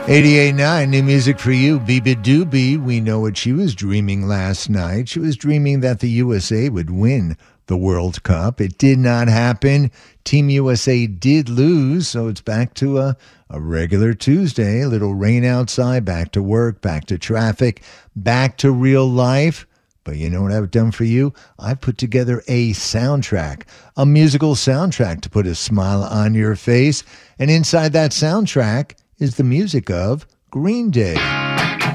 88.9, new music for you. Biba Doobie, we know what she was dreaming last night. She was dreaming that the USA would win the World Cup. It did not happen. Team USA did lose, so it's back to a regular Tuesday. A little rain outside, back to work, back to traffic, back to real life. But you know what I've done for you? I've put together a soundtrack, a musical soundtrack to put a smile on your face. And inside that soundtrack is the music of Green Day.